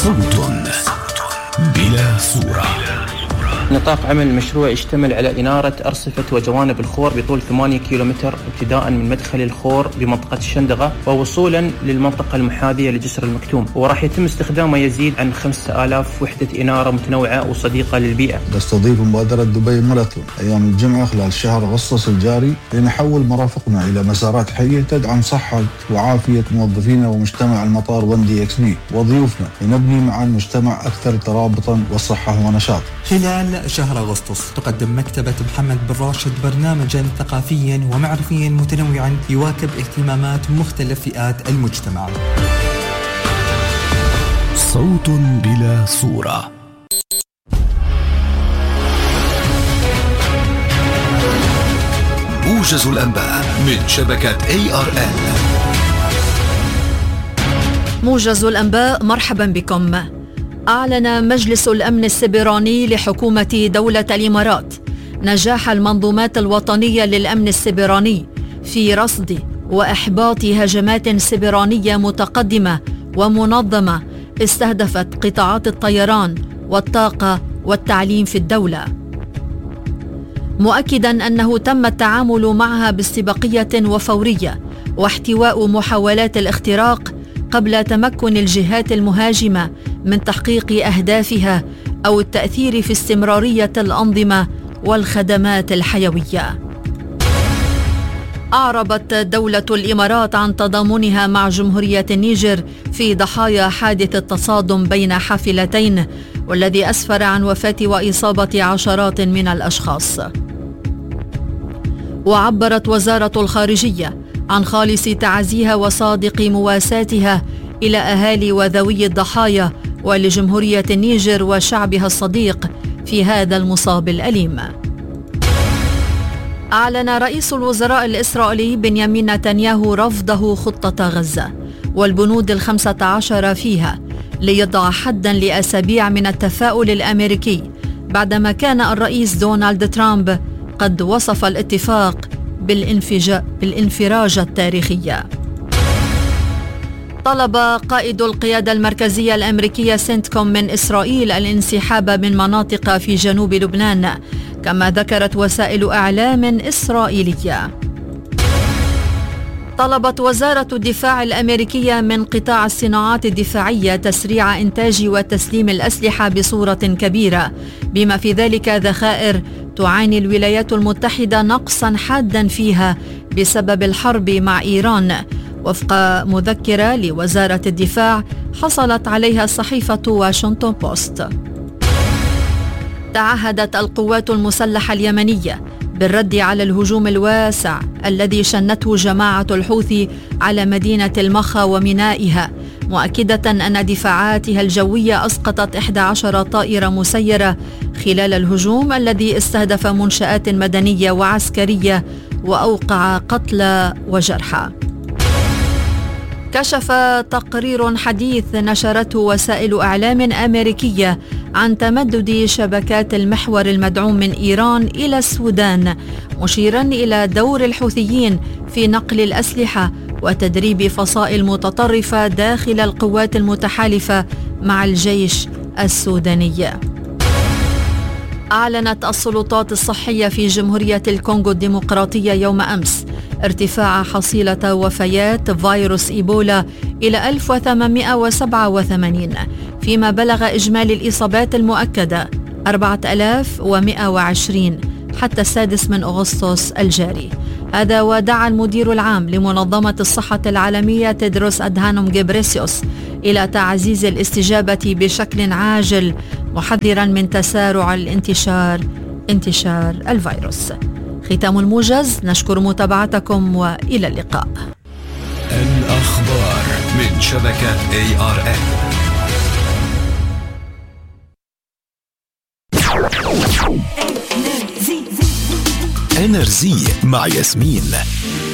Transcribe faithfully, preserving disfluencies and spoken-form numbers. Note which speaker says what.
Speaker 1: صوت بلا صورة.
Speaker 2: نطاق عمل المشروع يشتمل على إنارة أرصفة وجوانب الخور بطول ثمانية كيلومتر ابتداء من مدخل الخور بمنطقة الشندقة ووصولا للمنطقة المحاذية لجسر المكتوم، وراح يتم استخدام ما يزيد عن خمسة آلاف وحدة إنارة متنوعة وصديقة للبيئة.
Speaker 3: نستضيف مبادرة دبي ماراثون أيام الجمعة خلال شهر أغسطس الجاري لنحول مرافقنا إلى مسارات حية تدعم صحة وعافية موظفينا ومجتمع المطار وندي إكس بي وضيوفنا لنبني معا مجتمع أكثر ترابطا وصحة ونشاط.
Speaker 4: خلال شهر أغسطس تقدم مكتبة محمد بن راشد برنامجا ثقافيا ومعرفيا متنوعا يواكب اهتمامات مختلف فئات المجتمع.
Speaker 1: صوت بلا صورة. موجز الأنباء من شبكة إيه آر إل.
Speaker 5: موجز الأنباء، مرحبا بكم. أعلن مجلس الأمن السبراني لحكومة دولة الإمارات نجاح المنظومات الوطنية للأمن السبراني في رصد وإحباط هجمات سبرانية متقدمة ومنظمة استهدفت قطاعات الطيران والطاقة والتعليم في الدولة، مؤكدا أنه تم التعامل معها باستباقية وفورية واحتواء محاولات الاختراق قبل تمكن الجهات المهاجمة من تحقيق أهدافها أو التأثير في استمرارية الأنظمة والخدمات الحيوية. أعربت دولة الإمارات عن تضامنها مع جمهورية النيجر في ضحايا حادث التصادم بين حافلتين والذي أسفر عن وفاة وإصابة عشرات من الأشخاص. وعبرت وزارة الخارجية عن خالص تعازيها وصادق مواساتها إلى أهالي وذوي الضحايا ولجمهورية النيجر وشعبها الصديق في هذا المصاب الأليم. أعلن رئيس الوزراء الإسرائيلي بنيامين نتنياهو رفضه خطة غزة والبنود الخمسة عشر فيها ليضع حدا لأسابيع من التفاؤل الأمريكي بعدما كان الرئيس دونالد ترامب قد وصف الاتفاق بالانفراجة التاريخية. طلب قائد القيادة المركزية الأمريكية سنتكوم من إسرائيل الانسحاب من مناطق في جنوب لبنان، كما ذكرت وسائل إعلام إسرائيلية. طلبت وزارة الدفاع الأمريكية من قطاع الصناعات الدفاعية تسريع إنتاج وتسليم الأسلحة بصورة كبيرة، بما في ذلك ذخائر تعاني الولايات المتحدة نقصا حادا فيها بسبب الحرب مع إيران، وفق مذكرة لوزارة الدفاع حصلت عليها صحيفة واشنطن بوست. تعهدت القوات المسلحة اليمنية بالرد على الهجوم الواسع الذي شنته جماعة الحوثي على مدينة المخا ومينائها، مؤكدة أن دفاعاتها الجوية أسقطت إحدى عشرة طائرة مسيرة خلال الهجوم الذي استهدف منشآت مدنية وعسكرية وأوقع قتلى وجرحى. كشف تقرير حديث نشرته وسائل إعلام أمريكية عن تمدد شبكات المحور المدعوم من إيران إلى السودان، مشيرا إلى دور الحوثيين في نقل الأسلحة وتدريب فصائل متطرفة داخل القوات المتحالفة مع الجيش السوداني. أعلنت السلطات الصحية في جمهورية الكونغو الديمقراطية يوم أمس ارتفاع حصيلة وفيات فيروس إيبولا إلى ألف وثمانمائة وسبعة وثمانين، فيما بلغ إجمالي الإصابات المؤكدة أربعة آلاف ومائة وعشرين حتى السادس من أغسطس الجاري. هذا ودعا المدير العام لمنظمة الصحة العالمية تيدروس أدهانوم غيبريسيوس إلى تعزيز الاستجابة بشكل عاجل، محذرا من تسارع الانتشار انتشار الفيروس. ختام الموجز، نشكر متابعتكم وإلى اللقاء.
Speaker 1: الأخبار من شبكة إيه آر إل. إنرزي مع ياسمين.